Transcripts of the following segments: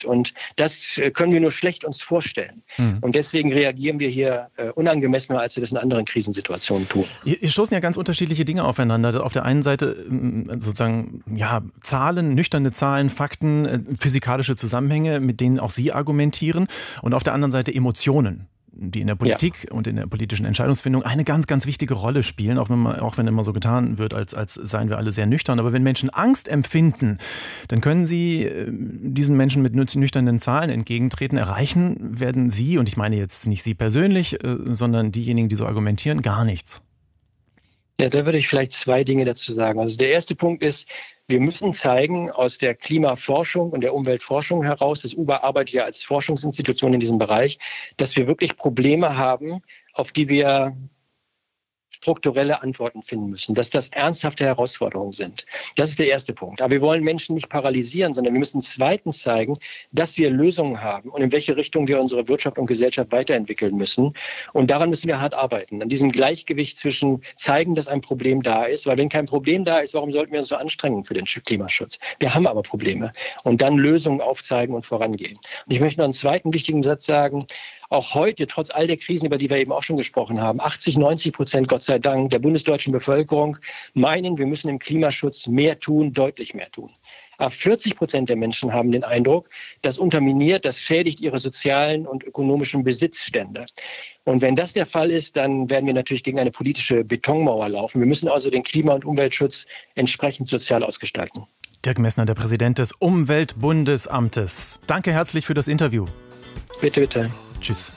Und das können wir nur schlecht uns vorstellen. Und deswegen reagieren wir hier unangemessener, als wir das in anderen Krisensituationen tun. Hier stoßen ja ganz unterschiedliche Dinge aufeinander. Auf der einen Seite sozusagen Zahlen, nüchterne Zahlen, Fakten, physikalische Zusammenhänge, mit denen auch Sie argumentieren. Und auf der anderen Seite Emotionen, die in der Politik und in der politischen Entscheidungsfindung eine ganz, ganz wichtige Rolle spielen, auch wenn immer so getan wird, als seien wir alle sehr nüchtern. Aber wenn Menschen Angst empfinden, dann können sie diesen Menschen mit nüchternen Zahlen entgegentreten. Erreichen werden sie, und ich meine jetzt nicht Sie persönlich, sondern diejenigen, die so argumentieren, gar nichts. Ja, da würde ich vielleicht zwei Dinge dazu sagen. Also der erste Punkt ist, wir müssen zeigen aus der Klimaforschung und der Umweltforschung heraus, das UBA arbeitet ja als Forschungsinstitution in diesem Bereich, dass wir wirklich Probleme haben, auf die wir strukturelle Antworten finden müssen, dass das ernsthafte Herausforderungen sind. Das ist der erste Punkt. Aber wir wollen Menschen nicht paralysieren, sondern wir müssen zweitens zeigen, dass wir Lösungen haben und in welche Richtung wir unsere Wirtschaft und Gesellschaft weiterentwickeln müssen. Und daran müssen wir hart arbeiten, an diesem Gleichgewicht zwischen zeigen, dass ein Problem da ist, weil wenn kein Problem da ist, warum sollten wir uns so anstrengen für den Klimaschutz? Wir haben aber Probleme und dann Lösungen aufzeigen und vorangehen. Und ich möchte noch einen zweiten wichtigen Satz sagen. Auch heute, trotz all der Krisen, über die wir eben auch schon gesprochen haben, 80-90%, Gott sei Dank, der bundesdeutschen Bevölkerung meinen, wir müssen im Klimaschutz mehr tun, deutlich mehr tun. Aber 40% der Menschen haben den Eindruck, das unterminiert, das schädigt ihre sozialen und ökonomischen Besitzstände. Und wenn das der Fall ist, dann werden wir natürlich gegen eine politische Betonmauer laufen. Wir müssen also den Klima- und Umweltschutz entsprechend sozial ausgestalten. Dirk Messner, der Präsident des Umweltbundesamtes. Danke herzlich für das Interview. Bitte, bitte. Tschüss.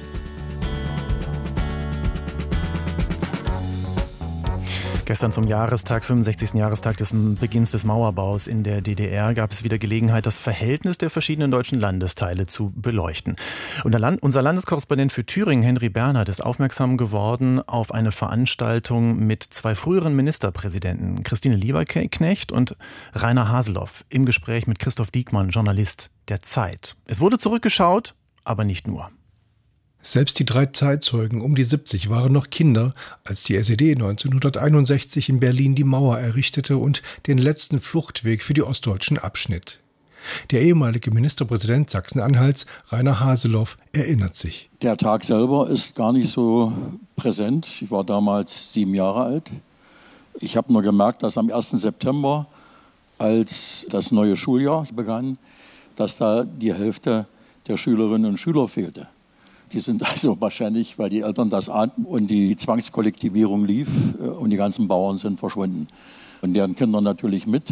Gestern zum 65. Jahrestag des Beginns des Mauerbaus in der DDR gab es wieder Gelegenheit, das Verhältnis der verschiedenen deutschen Landesteile zu beleuchten. Und unser Landeskorrespondent für Thüringen, Henry Bernhard, ist aufmerksam geworden auf eine Veranstaltung mit zwei früheren Ministerpräsidenten, Christine Lieberknecht und Rainer Haseloff, im Gespräch mit Christoph Diekmann, Journalist der Zeit. Es wurde zurückgeschaut, aber nicht nur. Selbst die drei Zeitzeugen um die 70 waren noch Kinder, als die SED 1961 in Berlin die Mauer errichtete und den letzten Fluchtweg für die Ostdeutschen abschnitt. Der ehemalige Ministerpräsident Sachsen-Anhalts, Rainer Haseloff, erinnert sich. Der Tag selber ist gar nicht so präsent. Ich war damals 7 Jahre alt. Ich habe nur gemerkt, dass am 1. September, als das neue Schuljahr begann, dass da die Hälfte der Schülerinnen und Schüler fehlte. Die sind also wahrscheinlich, weil die Eltern das ahnten und die Zwangskollektivierung lief und die ganzen Bauern sind verschwunden. Und deren Kinder natürlich mit.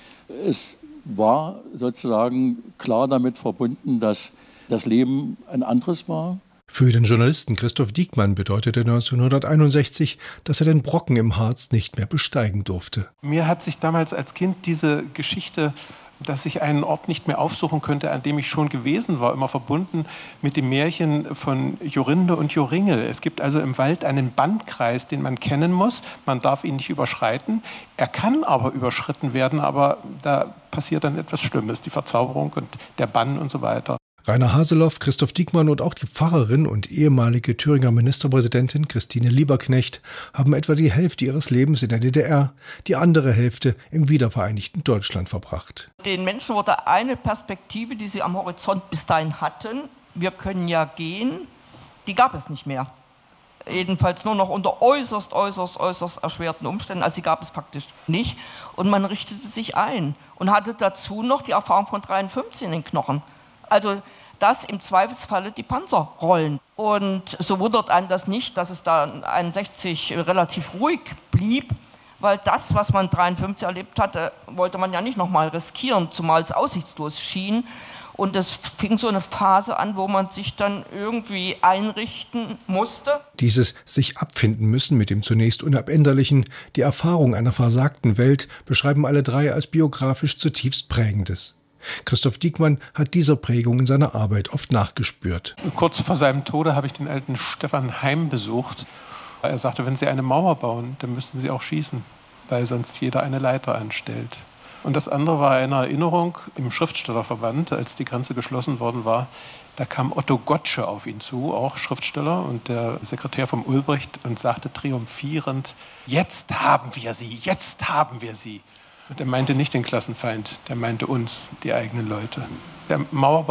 Es war sozusagen klar damit verbunden, dass das Leben ein anderes war. Für den Journalisten Christoph Diekmann bedeutete 1961, dass er den Brocken im Harz nicht mehr besteigen durfte. Mir hat sich damals als Kind diese Geschichte, dass ich einen Ort nicht mehr aufsuchen könnte, an dem ich schon gewesen war, immer verbunden mit dem Märchen von Jorinde und Joringel. Es gibt also im Wald einen Bannkreis, den man kennen muss. Man darf ihn nicht überschreiten. Er kann aber überschritten werden, aber da passiert dann etwas Schlimmes, die Verzauberung und der Bann und so weiter. Rainer Haseloff, Christoph Diekmann und auch die Pfarrerin und ehemalige Thüringer Ministerpräsidentin Christine Lieberknecht haben etwa die Hälfte ihres Lebens in der DDR, die andere Hälfte im wiedervereinigten Deutschland verbracht. Den Menschen wurde eine Perspektive, die sie am Horizont bis dahin hatten, wir können ja gehen, die gab es nicht mehr. Jedenfalls nur noch unter äußerst erschwerten Umständen, also sie gab es praktisch nicht. Und man richtete sich ein und hatte dazu noch die Erfahrung von 1953 in den Knochen. Also, dass im Zweifelsfalle die Panzer rollen. Und so wundert einen das nicht, dass es da 1961 relativ ruhig blieb, weil das, was man 1953 erlebt hatte, wollte man ja nicht nochmal riskieren, zumal es aussichtslos schien. Und es fing so eine Phase an, wo man sich dann irgendwie einrichten musste. Dieses sich abfinden müssen mit dem zunächst Unabänderlichen, die Erfahrung einer versagten Welt, beschreiben alle drei als biografisch zutiefst Prägendes. Christoph Diekmann hat dieser Prägung in seiner Arbeit oft nachgespürt. Kurz vor seinem Tode habe ich den alten Stefan Heim besucht. Er sagte, wenn Sie eine Mauer bauen, dann müssen Sie auch schießen, weil sonst jeder eine Leiter anstellt. Und das andere war eine Erinnerung im Schriftstellerverband, als die Grenze geschlossen worden war. Da kam Otto Gottsche auf ihn zu, auch Schriftsteller und der Sekretär vom Ulbricht, und sagte triumphierend, jetzt haben wir sie, jetzt haben wir sie. Und er meinte nicht den Klassenfeind, der meinte uns, die eigenen Leute. Der Mauerbau